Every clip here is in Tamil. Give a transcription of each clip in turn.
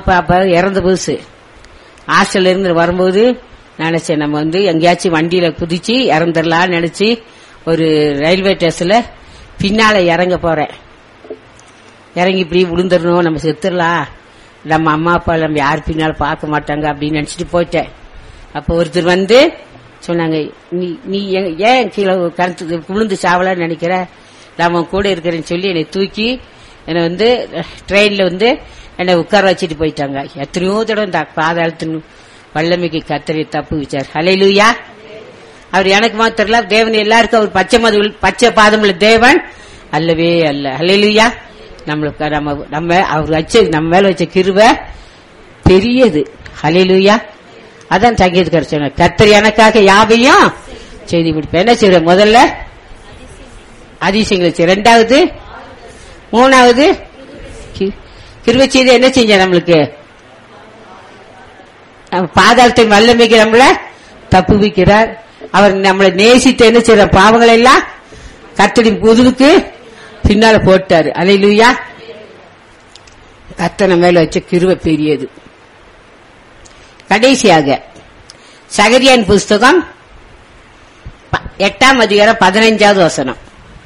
அப்பா அப்ப இறந்த புதுசு ஹாஸ்டல்ல இருந்து வரும்போது நினைச்சேன், நம்ம எங்கேயாச்சும் வண்டியில குதிச்சு இறந்துடலாம்னு நினைச்சு ஒரு ரயில்வே ஸ்டேஷன்ல பின்னால இறங்க போறேன். இறங்கி இப்படி விழுந்துடணும், நம்ம செத்துடலாம், நம்ம அம்மா அப்பா நம்ம யார் பின்னால பார்க்க மாட்டாங்க அப்படின்னு நினைச்சிட்டு போயிட்டேன். அப்ப ஒருத்தர் சொன்னாங்க, நீ ஏன் கீழே கருத்து விழுந்து சாவலான்னு நினைக்கிற, நம்ம கூட இருக்கிறேன்னு சொல்லி என்னை தூக்கி என்னை ட்ரெயின்ல என்னை உட்கார வச்சுட்டு போயிட்டாங்க. எத்தனையோ தடவை இந்த பாதாளத்தின் வல்லமைக்கு கர்த்தரை தப்பு வச்சார். ஹல்லேலூயா. அவர் எனக்கு மாத்திரல, தேவன் எல்லாருக்கும் அவர் பச்சை பாதமுள்ள தேவன் அல்லவே அல்ல. ஹல்லேலூயா. நம்ம அவர் நம்ம மேல வச்ச கிருபை பெரியது. ஹல்லேலூயா. அதான் சங்கீதக்காரர் சொன்னார், கர்த்தர் எனக்காக யாவையும் செய்தி முடிப்பேன். என்ன செய்யற, முதல்ல அதிசயங்களை செய்ய, ரெண்டாவது மூணாவது கிருபை செய்து என்ன செஞ்ச, நம்மளுக்கு பாதாளத்தின் வல்லமைக்கு நம்மள தப்பு வைக்கிறார். அவர் நம்மளை நேசித்து என்ன செய்யற, பாவங்கள் எல்லாம் கர்த்தரின் புதுவுக்கு பின்னால போட்டாரு. அல்லேலூயா. கர்த்தர் மேல வச்ச கிருபை பெரியது. கடைசியாக சகரியாவின் புஸ்தகம் 8ஆம் அதிகாரம் 15வது வசனம்.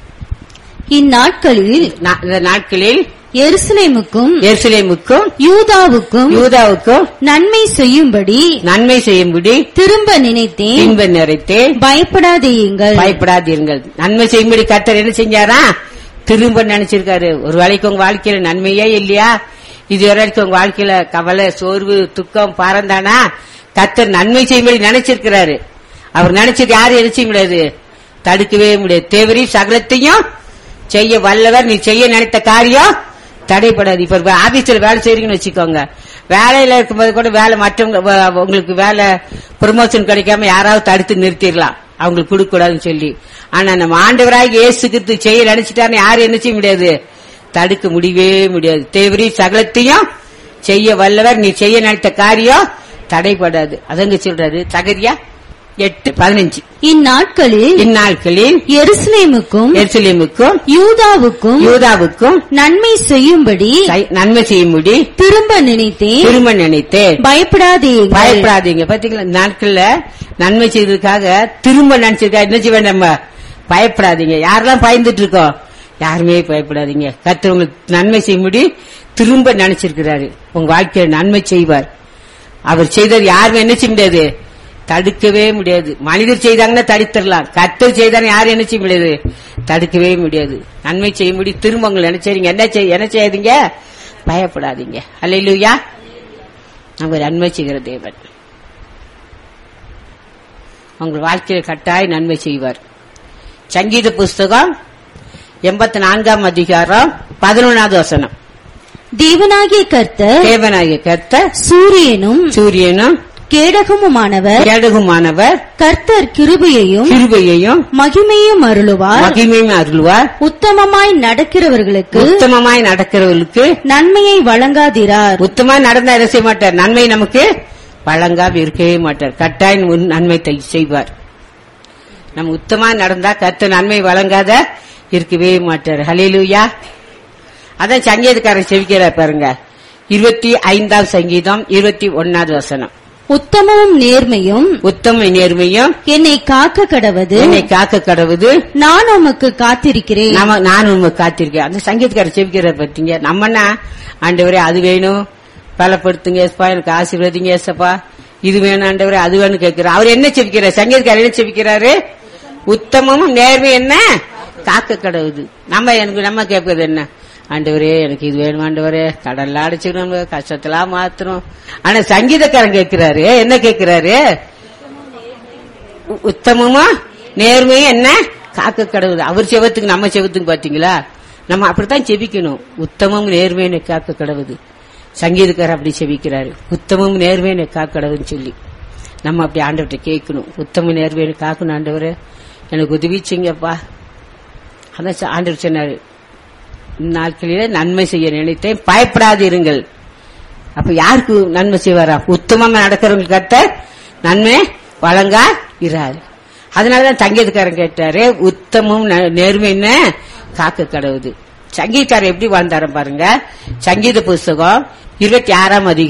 இந்நாட்களில் எருசலேமுக்கும் யூதாவுக்கும் நன்மை செய்யும்படி திரும்ப நினைத்தேன். பயப்படாதீர்கள். நன்மை செய்யும்படி கர்த்தர் என்ன செஞ்சாரா, திரும்ப நினைச்சிருக்காரு. ஒரு வேளைக்கு உங்க வாழ்க்கையில நன்மையே இல்லையா, இது வரைக்கும் உங்க வாழ்க்கையில கவலை, சோர்வு, துக்கம், பாரந்தானா, கர்த்தர் நன்மை செய்யும்படி நினைச்சிருக்கிறாரு. அவர் நினைச்சது யாரும் நினைச்ச முடியாது, தடுக்கவே முடியாது. தேவரி சகலத்தையும் செய்ய வல்லவர். நீ செய்ய நினைத்த காரியம் தடைப்படாது. இப்ப ஆபீஸ்ல வேலை செய்றீங்கன்னு வச்சுக்கோங்க, வேலையில இருக்கும்போது கூட வேலை மற்றவங்க உங்களுக்கு வேலை ப்ரமோஷன் கிடைக்காம யாராவது தடுத்து நிறுத்திடலாம், அவங்களுக்கு கொடுக்க கூடாதுன்னு சொல்லி. ஆனா நம்ம ஆண்டவராக இயேசு கிறிஸ்து செய்ய நினைச்சிட்டாருன்னு யாரும் என்ன செய்ய முடியாது, தடுக்க முடியவே முடியாது. தேவரி சகலத்தையும் செய்ய வல்லவர். நீ செய்ய நினைத்த காரியம் தடைப்படாது. அதங்க சொல்றாரு சகரியா 8:15. இந்நாட்களில் எருசலேமுக்கும் யூதாவுக்கும் நன்மை செய்யும்படி திரும்ப நினைத்தேன். பயப்படாதீங்க. பாத்தீங்களா, நாட்கள்ல நன்மை செய்ததுக்காக திரும்ப நினைச்சிருக்கா. என்ன செய்ய நம்ம, பயப்படாதீங்க. யாரெல்லாம் பயந்துட்டு இருக்கோம், யாருமே பயப்படாதீங்க. கர்த்தர் உங்களுக்கு நன்மை செய்யும்படி திரும்ப நினைச்சிருக்கிறாரு. உங்க வாழ்க்கையில நன்மை செய்வார். அவர் செய்தது யாருமே என்ன செய்ய முடியாது, தடுக்கவே முடியாது. மனிதர் செய்தாங்கன்னா தடுத்துடலாம், கர்த்தர் செய்தாலும் யாரும் என்ன செய்ய முடியாது, தடுக்கவே முடியாது. நன்மை செய்யும்படி திரும்ப உங்களை நினைச்சீங்க. என்ன செய்யாதீங்க, பயப்படாதீங்க. அல்லேலூயா. நம்ம நன்மை செய்கிற தேவன் உங்கள் வாழ்க்கையில் கட்டாய் நன்மை செய்வார். சங்கீத புஸ்தகம் 84ஆம் அதிகாரம் 11வது வசனம். தேவனாகிய கர்த்தர் சூரியனும் கேடகமுமானவர். கர்த்தர் கிருபையையும் மகிமையும் அருளுவார். உத்தமமாய் நடக்கிறவர்களுக்கு நன்மையை வழங்காதிரார். உத்தமமாய் நடந்தா என்ன செய்ய மாட்டார், நன்மை நமக்கு வழங்காம இருக்கவே மாட்டார். கட்டாயம் நன்மை செய்வார். நம்ம உத்தமமா நடந்தா கர்த்தர் நன்மை வழங்காத இருக்கவே மாட்டார். ஹல்லேலூயா. அதான் சங்கீதக்காரன் செவிக்கிறார் பாருங்க, 25ஆம் சங்கீதம் 21வது வசனம். உத்தமமும் நேர்மையும் என்னை காக்க கடவது. நான் உமக்கு காத்திருக்கிறேன். அந்த சங்கீதக்காரர் செவிக்கிறார் பார்த்தீங்க. நம்மனா ஆண்டவரே அது வேணும், பலப்படுத்துங்க ஏசப்பா, எனக்கு ஆசீர்வதிங்க ஏசப்பா, இது வேணும் ஆண்டவரே, அது வேணும் கேட்கிறார். அவர் என்ன செவிக்கிறார், சங்கீதக்காரர் என்ன செவிக்கிறாரு, உத்தமமும் நேர்மை என்ன காக்க கடவுது. நம்ம கேட்பது என்ன, ஆண்டவரே எனக்கு இது வேணும் ஆண்டவரே, கடல்ல அடைச்சுக்கணும், கஷ்டத்தெல்லாம் மாத்தணும். ஆனா சங்கீதக்காரன் கேட்கிறாரு, என்ன கேட்கிறாரு, உத்தமமா நேர்மையும் என்ன காக்க கடவுது. அவர் செவத்துக்கு நம்ம செவத்துக்கு பாத்தீங்களா, நம்ம அப்படித்தான் செபிக்கணும். உத்தமம் நேர்மையை காக்க கடவுது. சங்கீதக்காரர் அப்படி செபிக்கிறாரு, உத்தமம் நேர்மையை காக்க கடவுன்னு சொல்லி. நம்ம அப்படி ஆண்டவர்கிட்ட கேட்கணும், உத்தம நேர்மையை காக்கணும் ஆண்டவரே, எனக்கு உதவிச்சிங்கப்பா. அதான் ஆண்டவர் சொன்னாரு, நாட்களில நன்மை செய்ய நினைத்தேன், பயப்படாதீர்கள். அப்ப யாருக்கு நன்மை செய்வாரா, உத்தமமா நடக்கிறவங்களுக்கு கர்த்தர் நன்மை வழங்கா இராது. அதனாலதான் சங்கீதக்காரன் கேட்டாரு, உத்தமும் நேர்மைன்னு காக்க கடவுது. சங்கீதக்காரர் எப்படி வாழ்ந்தாரு பாருங்க. சங்கீத புஸ்தகம் 26ஆம் அதிகாரம்